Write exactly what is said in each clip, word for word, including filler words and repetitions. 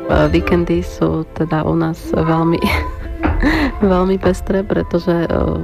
Víkendy sú teda u nás veľmi, veľmi pestré, pretože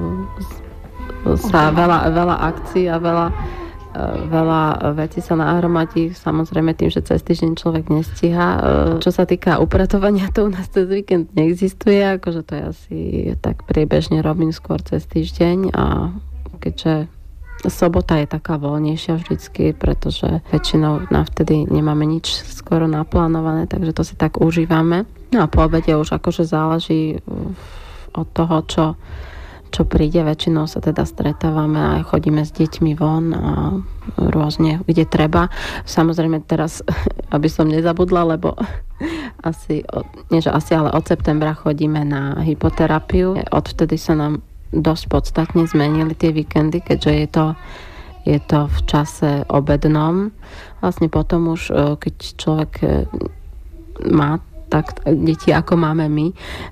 sa veľa, veľa akcií a veľa, veľa vecí sa nahromadí. Samozrejme tým, že cez týždeň človek nestíha. Čo sa týka upratovania, to u nás cez víkend neexistuje, akože to je asi tak priebežne robím skôr cez týždeň a keďže sobota je taká voľnejšia vždycky, pretože väčšinou navtedy nemáme nič skoro naplánované, takže to si tak užívame. No a po obede už akože záleží od toho, čo, čo príde. Väčšinou sa teda stretávame a chodíme s deťmi von a rôzne, kde treba. Samozrejme teraz, aby som nezabudla, lebo asi, nie že asi, ale od septembra chodíme na hypoterapiu. Odvtedy sa nám dosť podstatne zmenili tie víkendy, keďže je to, je to v čase obednom. Vlastne potom už, keď človek má tak deti, ako máme my,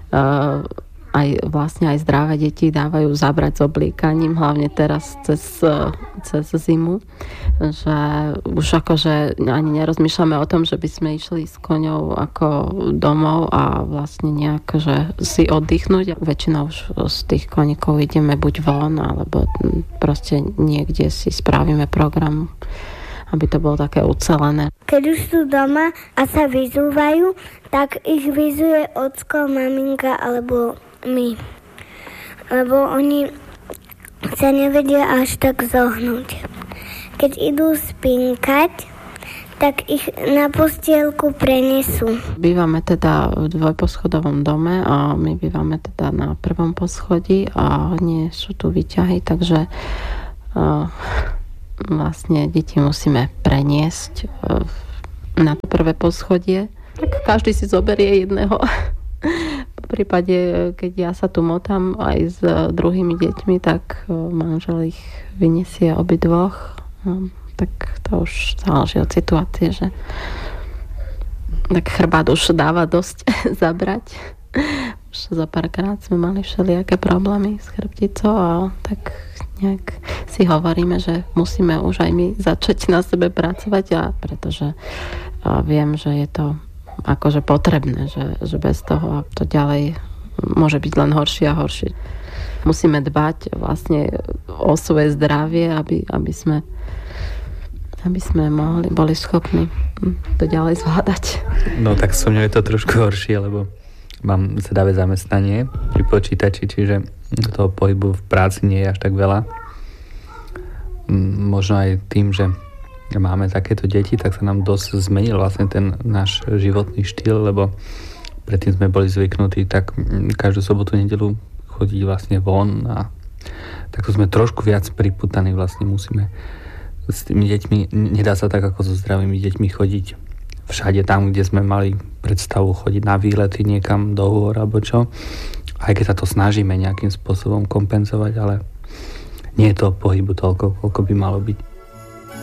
aj vlastne aj zdravé deti dávajú zabrať s oblíkaním, hlavne teraz cez, cez zimu, že už akože ani nerozmýšľame o tom, že by sme išli s koňou ako domov a vlastne nejak, že si oddychnúť. Väčšinou už z tých koníkov ideme buď von, alebo proste niekde si spravíme program, aby to bolo také ucelené. Keď už sú doma a sa vyzúvajú, tak ich vyzuje ocko, maminka alebo my. Lebo oni sa nevedia až tak zohnúť. Keď idú spinkať, tak ich na postielku prenesú. Bývame teda v dvojposchodovom dome a my bývame teda na prvom poschodí a nie sú tu výťahy, takže uh, vlastne deti musíme preniesť uh, na to prvé poschodie. Tak každý si zoberie jedného. V prípade, keď ja sa tu motám aj s druhými deťmi, tak manžel ich vyniesie obidvoch. No, tak to už záleží od situácie, že tak chrbát už dáva dosť zabrať. Už za párkrát sme mali všelijaké problémy s chrbticou a tak nejak si hovoríme, že musíme už aj my začať na sebe pracovať, a pretože a viem, že je to akože potrebné, že, že bez toho to ďalej môže byť len horšie a horšie. Musíme dbať vlastne o svoje zdravie, aby, aby sme aby sme mohli, boli schopní to ďalej zvládať. No tak so mňou je to trošku horšie, lebo mám sedavé zamestnanie pri počítači, čiže toho pohybu v práci nie je až tak veľa. Možno aj tým, že máme takéto deti, tak sa nám dosť zmenil vlastne ten náš životný štýl, lebo predtým sme boli zvyknutí tak každú sobotu, nedeľu chodiť vlastne von a tak sme trošku viac priputaní, vlastne musíme s tými deťmi, nedá sa tak ako so zdravými deťmi chodiť všade tam, kde sme mali predstavu chodiť na výlety niekam do hôr alebo čo, aj keď sa to snažíme nejakým spôsobom kompenzovať, ale nie je to pohybu toľko, koľko by malo byť.